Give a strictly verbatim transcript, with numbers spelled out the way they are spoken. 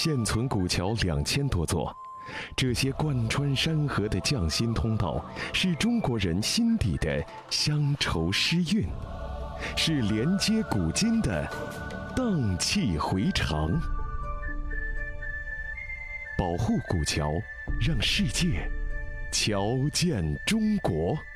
现存古桥两千多座，这些贯穿山河的匠心通道，是中国人心底的乡愁诗韵，是连接古今的荡气回肠。保护古桥，让世界瞧见中国。